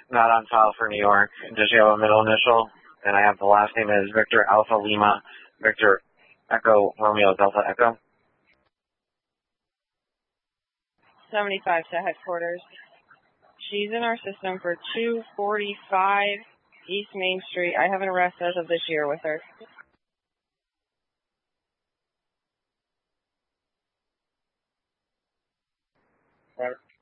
not on file for New York. Does she have a middle initial? And I have the last name is Victor Alpha Lima, Victor Echo Romeo Delta Echo. 75 to headquarters. She's in our system for 245 East Main Street. I have an arrest as of this year with her. Right.